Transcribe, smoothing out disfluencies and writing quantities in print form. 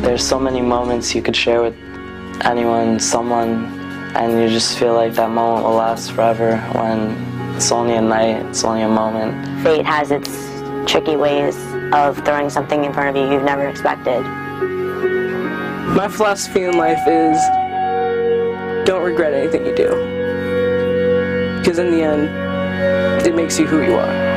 There's so many moments you could share with anyone, someone, and you just feel like that moment will last forever when it's only a night, it's only a moment. Fate has its tricky ways of throwing something in front of you you've never expected. My philosophy in life is don't regret anything you do. Because in the end, it makes you who you are.